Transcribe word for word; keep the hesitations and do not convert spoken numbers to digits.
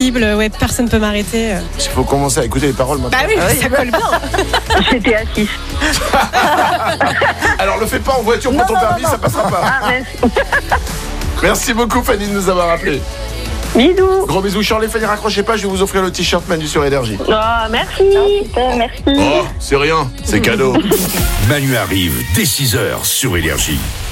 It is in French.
invincible, ouais, personne peut m'arrêter. Il faut commencer à écouter les paroles maintenant. Bah oui, ah oui. Ça colle bien. J'étais assise. Alors le fais pas en voiture pour non, ton non, permis, non, non. ça passera pas. Ah, merci. Merci beaucoup Fanny de nous avoir appelé. Bisous. Gros bisous Charlie, Fanny, raccrochez pas, je vais vous offrir le t-shirt Manu sur Énergie. Oh, merci. Oh, super, merci. Oh, c'est rien, c'est cadeau. Manu arrive dès six heures sur Énergie.